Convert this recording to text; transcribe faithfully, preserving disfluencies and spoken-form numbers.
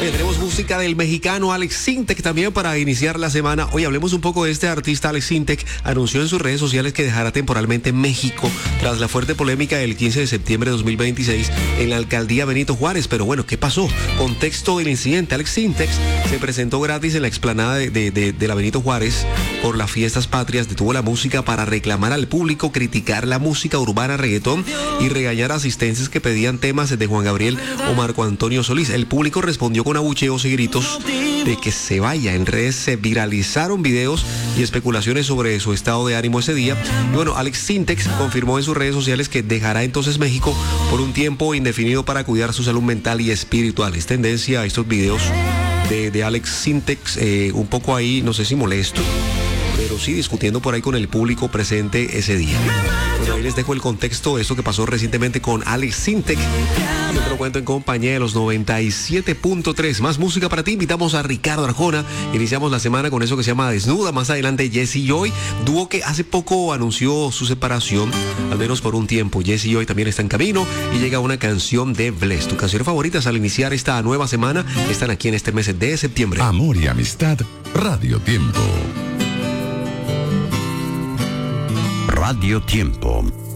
Oye, tenemos música del mexicano Alex Sintek también para iniciar la semana. Hoy hablemos un poco de este artista. Alex Sintek anunció en sus redes sociales que dejará temporalmente México tras la fuerte polémica del quince de septiembre de dos mil veintiséis en la alcaldía Benito Juárez. Pero bueno, ¿qué pasó? Contexto del incidente. Alex Sintek se presentó gratis en la explanada de, de, de, de la Benito Juárez por las fiestas patrias, detuvo la música para reclamar al público, criticar la música urbana, reggaetón y regañar asistentes que pedían temas de Juan Gabriel o Marco Antonio Solís. El público respondió con abucheos y gritos de que se vaya. En redes se viralizaron videos y especulaciones sobre su estado de ánimo ese día. Y bueno, Alex Sintek confirmó en sus redes sociales que dejará entonces México por un tiempo indefinido para cuidar su salud mental y espiritual. Es tendencia a estos videos de, de Alex Sintek, eh, un poco ahí, no sé si molesto, pero sí discutiendo por ahí con el público presente ese día. Bueno, ahí les dejo el contexto de esto que pasó recientemente con Alex Sintek. Yo te lo cuento en compañía de los noventa y siete punto tres. Más música para ti. Invitamos a Ricardo Arjona. Iniciamos la semana con eso que se llama Desnuda. Más adelante Jesse Joy, dúo que hace poco anunció su separación, al menos por un tiempo. Jesse Joy también está en camino y llega una canción de Bless. Tus canciones favoritas al iniciar esta nueva semana están aquí en este mes de septiembre. Amor y amistad, Radio Tiempo. Radio Tiempo.